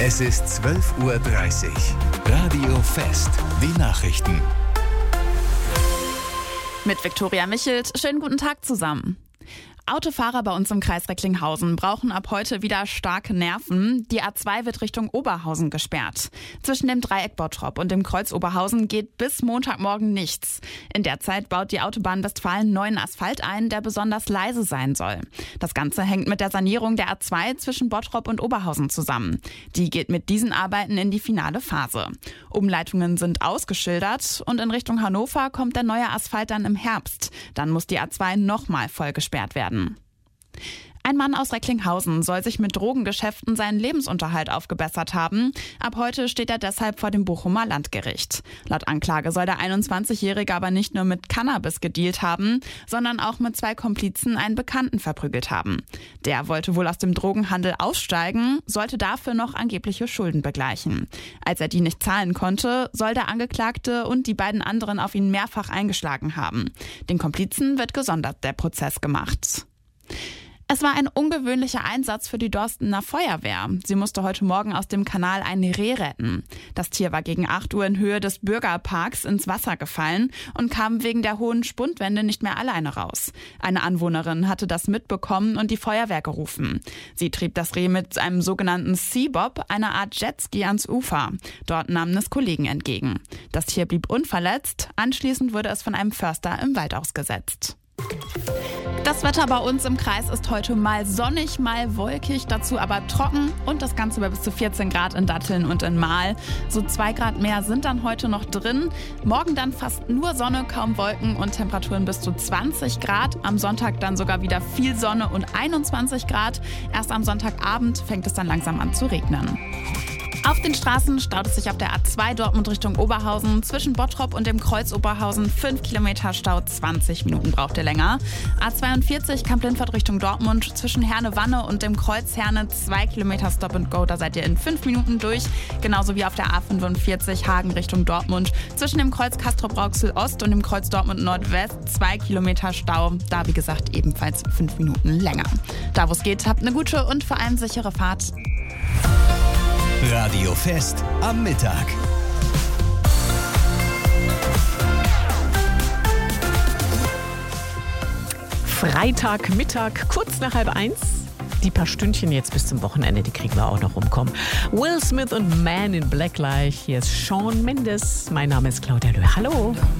Es ist 12:30 Uhr. Radio Fest. Die Nachrichten. Mit Viktoria Michelt. Schönen guten Tag zusammen. Autofahrer bei uns im Kreis Recklinghausen brauchen ab heute wieder starke Nerven. Die A2 wird Richtung Oberhausen gesperrt. Zwischen dem Dreieck Bottrop und dem Kreuz Oberhausen geht bis Montagmorgen nichts. In der Zeit baut die Autobahn Westfalen neuen Asphalt ein, der besonders leise sein soll. Das Ganze hängt mit der Sanierung der A2 zwischen Bottrop und Oberhausen zusammen. Die geht mit diesen Arbeiten in die finale Phase. Umleitungen sind ausgeschildert und in Richtung Hannover kommt der neue Asphalt dann im Herbst. Dann muss die A2 nochmal voll gesperrt werden. Ein Mann aus Recklinghausen soll sich mit Drogengeschäften seinen Lebensunterhalt aufgebessert haben. Ab heute steht er deshalb vor dem Bochumer Landgericht. Laut Anklage soll der 21-Jährige aber nicht nur mit Cannabis gedealt haben, sondern auch mit 2 Komplizen einen Bekannten verprügelt haben. Der wollte wohl aus dem Drogenhandel aussteigen, sollte dafür noch angebliche Schulden begleichen. Als er die nicht zahlen konnte, soll der Angeklagte und die beiden anderen auf ihn mehrfach eingeschlagen haben. Den Komplizen wird gesondert der Prozess gemacht. Es war ein ungewöhnlicher Einsatz für die Dorstener Feuerwehr. Sie musste heute Morgen aus dem Kanal ein Reh retten. Das Tier war gegen 8 Uhr in Höhe des Bürgerparks ins Wasser gefallen und kam wegen der hohen Spundwände nicht mehr alleine raus. Eine Anwohnerin hatte das mitbekommen und die Feuerwehr gerufen. Sie trieb das Reh mit einem sogenannten Seabob, einer Art Jetski, ans Ufer. Dort nahmen es Kollegen entgegen. Das Tier blieb unverletzt. Anschließend wurde es von einem Förster im Wald ausgesetzt. Das Wetter bei uns im Kreis ist heute mal sonnig, mal wolkig, dazu aber trocken und das Ganze bei bis zu 14 Grad in Datteln und in Mahl. So 2 Grad mehr sind dann heute noch drin. Morgen dann fast nur Sonne, kaum Wolken und Temperaturen bis zu 20 Grad. Am Sonntag dann sogar wieder viel Sonne und 21 Grad. Erst am Sonntagabend fängt es dann langsam an zu regnen. Auf den Straßen staut es sich auf der A2 Dortmund Richtung Oberhausen. Zwischen Bottrop und dem Kreuz Oberhausen 5 Kilometer Stau, 20 Minuten braucht ihr länger. A42 Kamp-Lindfort Richtung Dortmund. Zwischen Herne-Wanne und dem Kreuz Herne 2 Kilometer Stop and Go. Da seid ihr in 5 Minuten durch. Genauso wie auf der A45 Hagen Richtung Dortmund. Zwischen dem Kreuz Castrop-Rauxel Ost und dem Kreuz Dortmund Nordwest 2 Kilometer Stau. Da wie gesagt ebenfalls 5 Minuten länger. Da wo es geht, habt eine gute und vor allem sichere Fahrt. Radio Fest am Mittag. Freitagmittag, kurz nach 12:30. Die paar Stündchen jetzt bis zum Wochenende, die kriegen wir auch noch rumkommen. Will Smith und Man in Black gleich. Hier ist Shawn Mendes. Mein Name ist Claudia Löhr. Hallo.